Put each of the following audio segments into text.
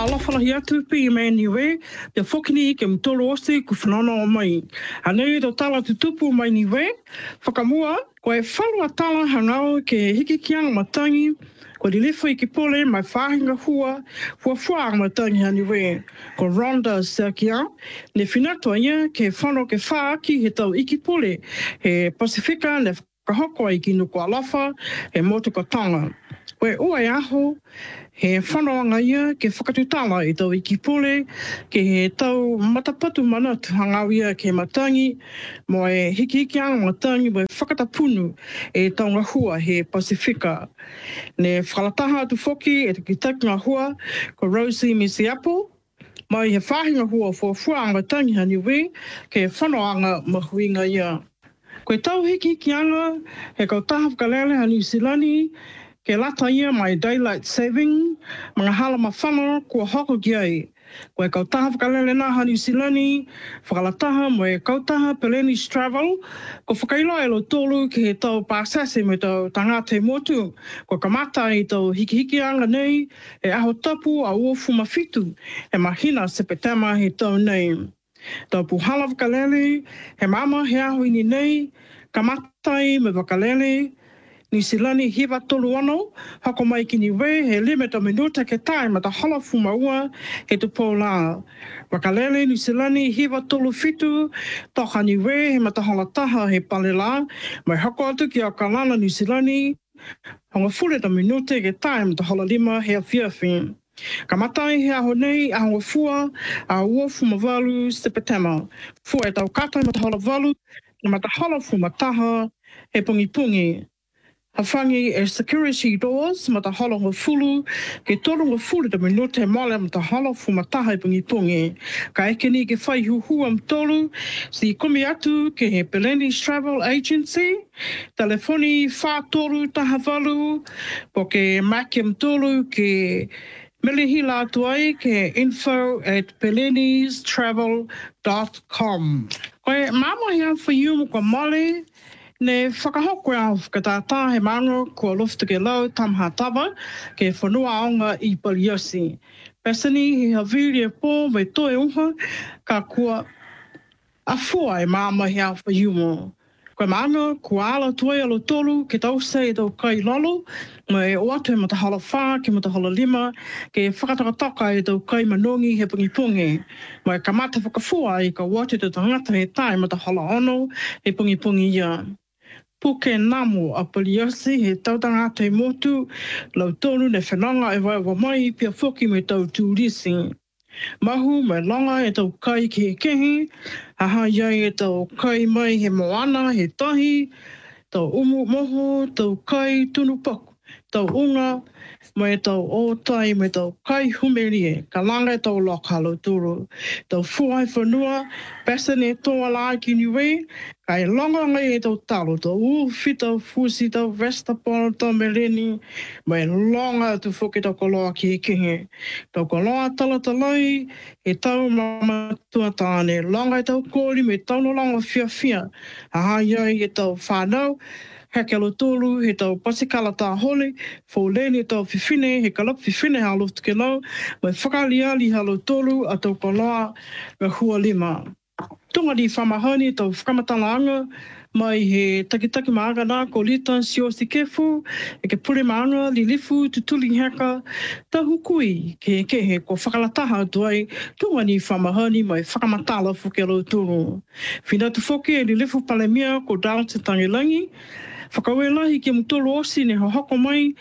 alofa lahi atu pi me niwe, te whokini ke mtolo osi ku whanana o mai. Anei do tala tutupu mai niwe, whakamua, koe whalua tala hangau ke hiki kianga matangi, ko li lefo i ki pole mai whahinga hua whaanga matangi haniwe. Ko Rhonda Sakia, ne whinatua ia ke whano ke whaaki he tau iki pole, he Pasifika ne whakahoko i ki nuku alofa, he motukatanga. Koe ua aho, he whanoanga ia ke whakatutala i tau iki pole, ke he tau matapatu mana tuhangau ia ke matangi, mo e hiki anga matangi mo e whakatapunu e taunga hua he Pasifika. Ne whalataha atu whoki e te kitaki ngā hua ko Rosie Misiapo, mai he whahinga hua whuanga matangi haniwe ke whanoanga mahuinga ia. Koe tau hiki anga he kau taha whakalele ha New Zealand, ke lata ia mai Daylight Saving, mga hala mawhana kua hoko ki ai. Koe kau taha whakalele nā ha New Zealand, whakalataha mo e kau taha Pelenis Travel, ko whakailoa e lo tolu ke he tau pāsase me tau tangate motu, ko kamata i tau hiki anga nei, e aho tapu a uofu mawhitu, e mahina sepetama he tau nei. Tau puhala whakalele, he mama he aho ini nei, kamatai me whakalele, New Zealand hiwa tolu ano, hako mai ki niwe he limita minuta ke tai ma ta hala fumaua he tu pola. Wakalele New Zealand hiwa tolu fitu, toka niwe he ma ta hala taha he palela, mai hako atu ki a kalana New Zealand, honga fule ta minuta ke tai ma ta hala lima he a whiawhi. Kamatai he aho nei, a honga fua, a ua fumavalu sepetema. Fua e tau katai ma ta hala valu, ma ta hala fumataha he pungi. Hawhangi e security doors ma ta hala ngā fulu, ke tolu ngā fulu ta minute male ma ta hala fumataha i pungi. Ka eke ni ke whai huhua mtolu, si komi atu ke he Pelenis Travel Agency, telefoni whātoru taha walu, po ke maki mtolu ke melihila atu ai ke info@pelenistravel.com. Koe māmahi a whaiu kwa male, ne whakahoko a whakatātā he mano kua lofta ke lau tamha tawa ke whanua aonga i Paliosi. Pasani he haviri e pō mai toe unha ka kua afua e māma he a whaiumo. Koe mano kua ala tuai alo tolu ke tausa e tau kai lalo, mai o atu e mata hala whā ke mata hala lima ke whakatakataka e tau kai manongi he pungi. Mai kamata whakafua i ka wate te tangata he tai mata hala ono he pungi ia. Puke namo a Paliosi he tautanga te motu, lau tonu ne whenanga e waiwa mai pia whoki me tau tūrisi. Mahu me longa e tau kai ki he kehi, haha iai e tau kai mai he moana he tahi, tau umu moho, tau kai tunu paku, tau unga, mai tau otai me tau kai humerie, ka langa e tau lokalo turu. Tau fuai whanua, pasane toa la ki niwe, kai longa ngai e tau talo, tau uwhi tau fusi tau vestapona tau meleni, mai longa tu whoke tau koloa ki he kehe. Tau koloa talatalai, e tau mama tuatane, longa e tau kōri me tau no longa whiawhia, aha iai e tau whanau, heke alo tolu, he tau pasikala tā hole, fōleni e tau whiwhine, he kalap whiwhine ha loftu ke lau, mai whakaliali halo tolu a tau koloa me hua lima. Tunga di whamahani tau whakamatalaanga, mai he takitaki maaga nā ko lita siosi kefu, e ke pure maanga li lifu tutuli heka, ta hukui ke he ko whakalataha tuai, tunga ni whamahani mai whakamatala whuke alo tolu. Whina tu whoke e li lifu palemia ko Dalton Tangilangi, whakawelahi ke mutolo osi ne hoko mai,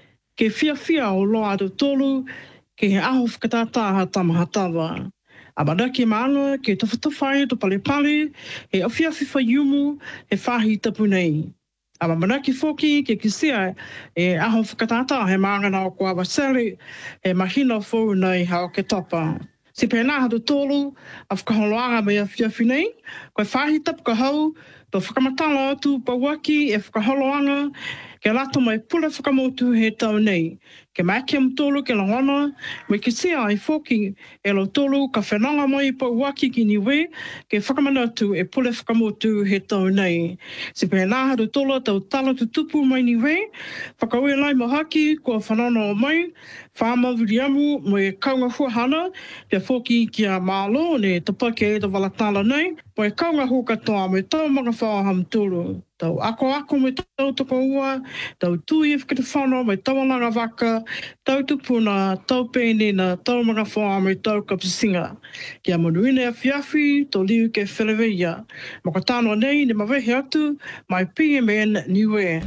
ke whiawhia o loa atu tolu, ke he aho whakatātāha tamahatawa. Amanaki maanga ke tawhatawhai to palepale, he awhiawhi whaiumu, he whahi tapu nei. Amanaki whoki ke kisia e aho whakatātāha he maanga nā o kua wasele, he mahina whou nei hao ke tapa. Si pēnā hatu tolu, a whakaholoanga mai a whiawhi nei, koe whahi tapu ka hau, to whakamatala atu pauaki e whakaholoanga, ke lato mai pula whakamotu he tau nei. Ke maki am tolu ke langona, me ke sia ai foki e lo tolu ka whenanga mai pa uaki ki niwe, ke whakamanatu e pule whakamotu he tau nei. Se pe nāharu tola tau tala tu tupu mai niwe, whakaue lai mahaki kua whanana o mai, whamawiri amu mo e kaunga huahana, te foki ki a mālo ne te pake e te walatala nei, mo e kaunga hu katoa me tau mga whaham tulu. Tau ako me tau toko ua, tau tui e whakita whanau me tau alanga waka, tau tupuna, tau pēnena, tau mga whaa me tau kapisinga. Kia manuine a whiawhi, tau liu ke wheleweia. Maka tānoa nei ne mawehe atu, mai PMN Niue.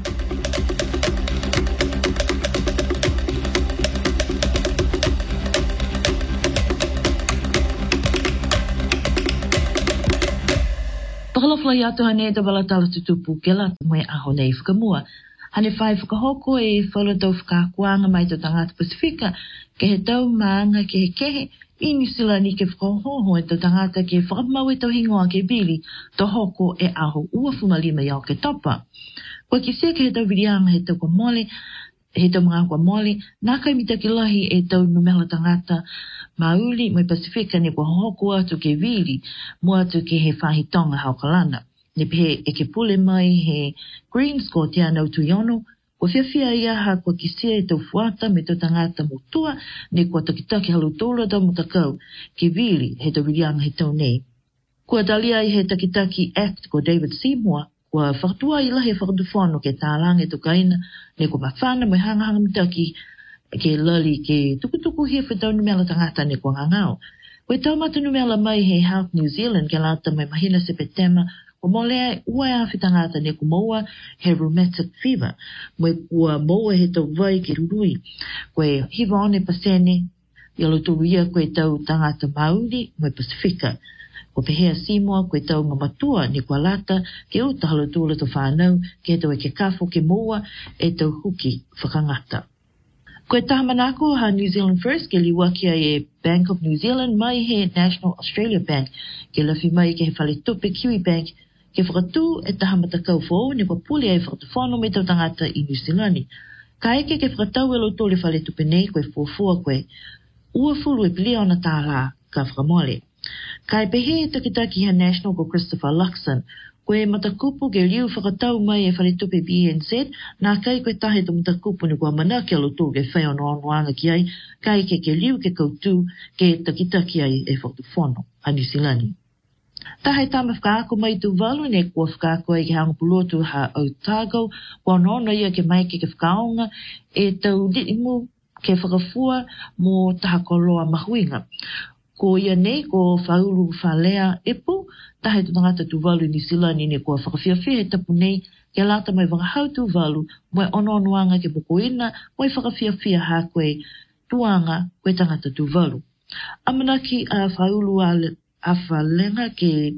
Pakalofla atu hane te walatala tutupu ke la moe aho nei whakamua. Hane whai whakahoko e whalatau whakakuanga mai to tangata Pasifika ke he tau maanga ke he kehe I New Zealand ke whakahoho e to tangata ke whakamau e tau hingoa ke bili to hoko e aho ua fumalima iau ke topa. Kwa ki sia ke he tau virianga he tau kwa mole, he tau mga kwa mole, nā kai mita ke lahi e tau numela tangata Mauli mai Pasifika ne kwa hoko atu ke vili, mo atu ke he whahitonga haukalana. Ne pehe e ke pule mai he Greens ko te anau tuiono, ko whiawhia ia ha kwa kisia e tau fuata me tau tangata motua, ne kwa takitaki halutolo tau mutakau, ke vili he tau virianga he tau nei. Kua talia I he takitaki act ko David Seymour, kua whakatua I lahi whakatuwhano ke tālanga e tukaina, ne kwa mawhana mai hangahanga mitaki, ke lali ke tukutuku hia whetau numela tangata ne kwa ngangau. Koe taumata numela mai he Health New Zealand ke lata mai mahina sepetema ko molea ua e awhi tangata ne ku maua he rheumatic fever. Moe kua maua he tau vai ke rurui. Koe hiva one pasene i turu ia koe tau tangata Mauri moe Pasifika. Ko pehea Seymour koe tau ngamatua ni kua lata ke uta halutula to whanau ke tau e ke kafo ke maua e tau huki whakangata. Koe tahamanako ha New Zealand First ke liwakia e Bank of New Zealand mai he National Australia Bank ke lafi mai ke he whaletupe Kiwi Bank ke whakatu e tahamatakau fōu ne kua puli e whakatawhano me tau tangata I New Zealand. Ka eke ke whakatau e loto le whaletupe nei koe fuafua koe ua fulu e pilia ona tāla ka whakamole. Ka e pehe e takitaki ha National ko Christopher Luxon koe matakupu ke liu whakatau mai e whaletupe BNZ, nā kai koe tahe to matakupu ni kua mana ke alotu ke whai ono anuanga ki ai, kai ke liu ke koutu ke takitaki ai e whakatuwhono a New Zealand. Tahe tama whakaako mai tu walu ne kua whakaako ai ke hanga pulotu ha Otago, kua nono ia ke mai ke whakaonga e tau diimu ke whakafua mo taha koloa mahuinga. Ko ia nei ko whaulu whalea epu, tahe tu tangata tu walu New Zealand ne kua whakawhiawhia he tapu nei, ke lata mai whakahau tu walu, moe onoanuanga ke mokoina, moe whakawhiawhia ha koe tuanga koe tangata tu walu. Amanaki a whaulu a whalenga ke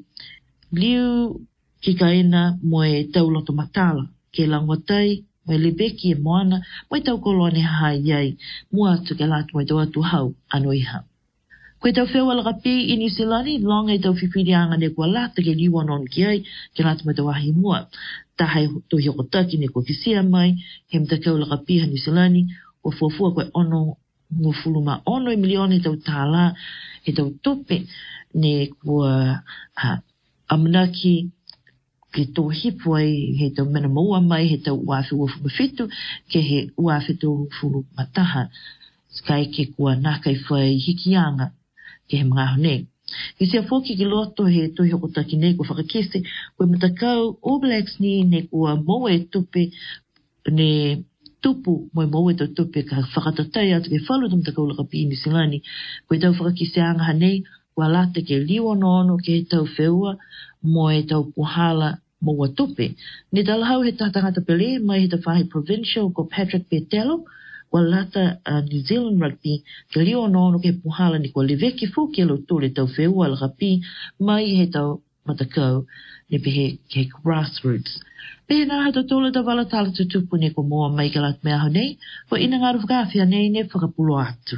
liu ki kaina moe tauloto matala, ke langwatai, moe lebeki e moana, moe tau koloane hai iai, mua atu ke lata moe tau atu hau anoiha. Koe tau whewala kapi I New Zealand, longa I tau whiwhirianga ne kua lata ke liwa non ki ai, ke lata mai tau ahi mua. Tahai to hiokotaki ne kua kisia mai, he mtakau la kapi ha New Zealand, o fuafua koe ono, ngufuluma ono I milione tau tāla, he tau tupe, ne kua amanaki, ke tō hipu ai, he tau mena maua mai, he tau uawhi uafu mawhitu, ke he uawhi tō fulu mataha, skai ke kua nākai whai hikianga, ke he mga hone. I sea fōki ki loto he tohi hokotaki nei kua whakakese, koe matakau All Blacks ni ne kua maua e tupe, ne tupu moe maua e tau tupe ka whakatatai atu ke whalu tu matakau lakapi I New Zealand. Koe tau whakakese anga hanei, kua lata ke liwa no ke he tau wheua, moe tau puhala maua tupe. Ne talahau he tātangata pele mai he tau whahi provincial ko Patrick Bertello, kua lata New Zealand Rugby, ke lio nono ke puhala ni kua leveki fuki alo tole tau wheua lakapi, mai he tau matakau, ne pehe ke grassroots. Pehe nā hata tole tau wala tala tutupu ne kua moa mai ke lat mea hau nei, ko ina ngaru whakawhia nei ne whakapulo atu.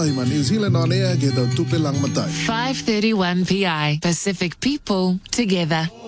Tuatahi ma New Zealand on air ke tau tupe lang matai. 5:31 PI Pacific People Together.